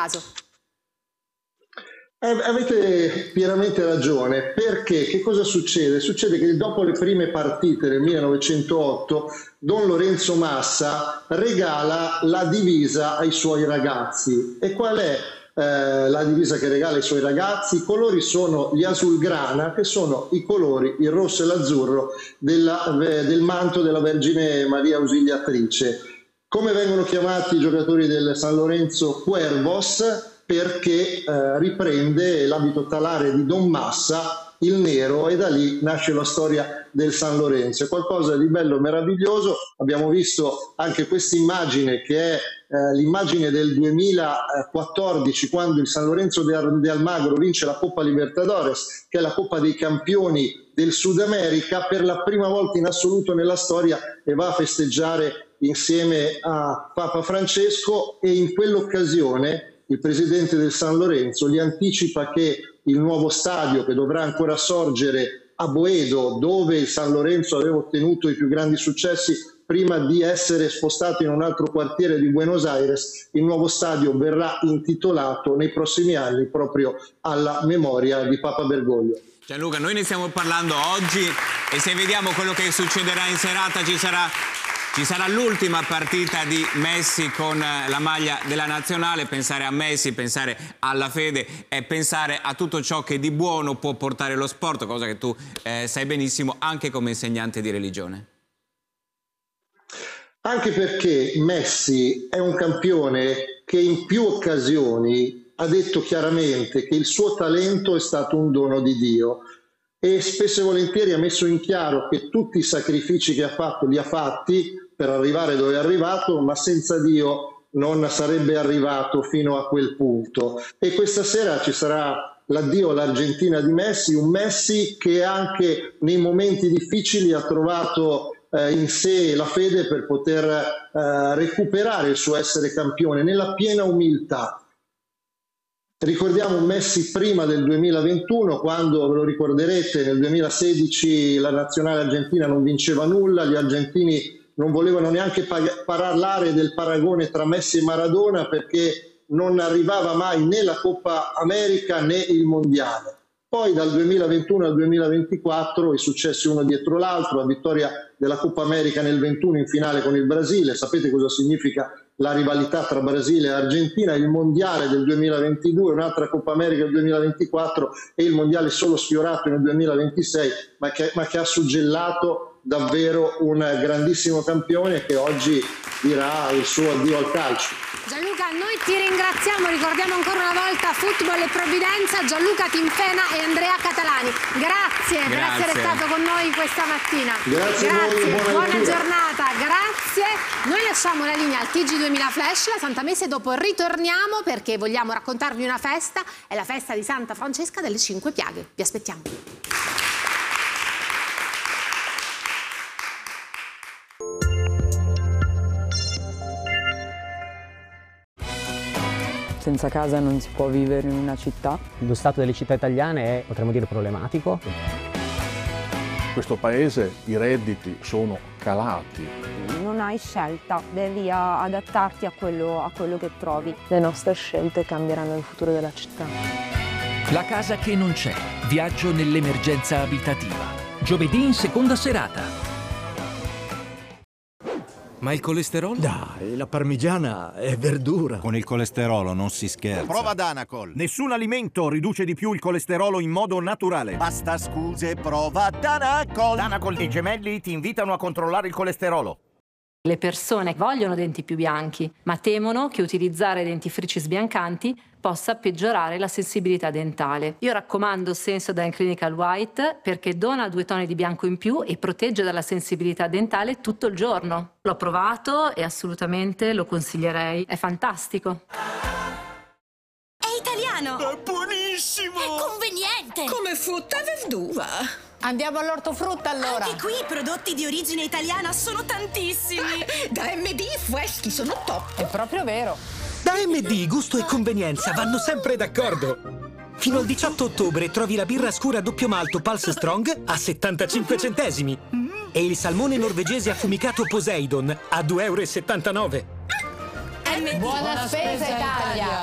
caso. Avete pienamente ragione, perché che cosa succede? Succede che dopo le prime partite del 1908 Don Lorenzo Massa regala la divisa ai suoi ragazzi. E qual è la divisa che regala ai suoi ragazzi? I colori sono gli azulgrana, che sono i colori, il rosso e l'azzurro, del manto della Vergine Maria Ausiliatrice. Come vengono chiamati i giocatori del San Lorenzo? Cuervos, perché riprende l'abito talare di Don Massa, il nero, e da lì nasce la storia del San Lorenzo. È qualcosa di bello, meraviglioso. Abbiamo visto anche questa immagine, che è l'immagine del 2014, quando il San Lorenzo de Almagro vince la Coppa Libertadores, che è la Coppa dei Campioni del Sud America, per la prima volta in assoluto nella storia, e va a festeggiare insieme a Papa Francesco. E in quell'occasione il presidente del San Lorenzo gli anticipa che il nuovo stadio, che dovrà ancora sorgere a Boedo, dove il San Lorenzo aveva ottenuto i più grandi successi prima di essere spostato in un altro quartiere di Buenos Aires, il nuovo stadio verrà intitolato nei prossimi anni proprio alla memoria di Papa Bergoglio. Gianluca, noi ne stiamo parlando oggi, e se vediamo quello che succederà in serata, ci sarà l'ultima partita di Messi con la maglia della nazionale. Pensare a Messi, pensare alla fede e pensare a tutto ciò che di buono può portare lo sport, cosa che tu sai benissimo anche come insegnante di religione. Anche perché Messi è un campione che in più occasioni ha detto chiaramente che il suo talento è stato un dono di Dio, e spesso e volentieri ha messo in chiaro che tutti i sacrifici che ha fatto li ha fatti per arrivare dove è arrivato, ma senza Dio non sarebbe arrivato fino a quel punto. E questa sera ci sarà l'addio all'Argentina di Messi, un Messi che anche nei momenti difficili ha trovato in sé la fede per poter recuperare il suo essere campione nella piena umiltà. Ricordiamo Messi prima del 2021, quando, ve lo ricorderete, nel 2016 la nazionale argentina non vinceva nulla, gli argentini non volevano neanche parlare del paragone tra Messi e Maradona, perché non arrivava mai né la Coppa America né il Mondiale. Poi dal 2021 al 2024 i successi uno dietro l'altro, la vittoria della Coppa America nel 21 in finale con il Brasile, sapete cosa significa la rivalità tra Brasile e Argentina, il Mondiale del 2022, un'altra Coppa America del 2024 e il Mondiale solo sfiorato nel 2026, ma che ha suggellato davvero un grandissimo campione che oggi dirà il suo addio al calcio. Gianluca, noi ti ringraziamo, ricordiamo ancora una volta Football e Provvidenza, Gianluca Tinfena e Andrea Catalani. Grazie per essere stato con noi questa mattina. Grazie a voi, buona giornata, grazie. Noi lasciamo la linea al TG2000 Flash, la Santa Messa, e dopo ritorniamo perché vogliamo raccontarvi una festa, è la festa di Santa Francesca delle Cinque Piaghe. Vi aspettiamo. Senza casa non si può vivere in una città. Lo stato delle città italiane è, potremmo dire, problematico. In questo paese i redditi sono calati. Non hai scelta, devi adattarti a quello che trovi. Le nostre scelte cambieranno il futuro della città. La casa che non c'è. Viaggio nell'emergenza abitativa. Giovedì in seconda serata. Ma il colesterolo? Dai, la parmigiana è verdura. Con il colesterolo non si scherza. Prova Danacol. Nessun alimento riduce di più il colesterolo in modo naturale. Basta scuse, prova Danacol. Danacol e i gemelli ti invitano a controllare il colesterolo. Le persone vogliono denti più bianchi, ma temono che utilizzare dentifrici sbiancanti possa peggiorare la sensibilità dentale. Io raccomando Sensodyne Clinical White perché dona 2 toni di bianco in più e protegge dalla sensibilità dentale tutto il giorno. L'ho provato e assolutamente lo consiglierei. È fantastico. È italiano! È buonissimo! È conveniente! Come frutta e verdura! Andiamo all'ortofrutta allora. Anche qui i prodotti di origine italiana sono tantissimi. Da MD i freschi sono top. È proprio vero. Da MD gusto e convenienza vanno sempre d'accordo. Fino al 18 ottobre trovi la birra scura doppio malto Pulse Strong a 75 centesimi e il salmone norvegese affumicato Poseidon a 2,79 €. MD. Buona spesa Italia!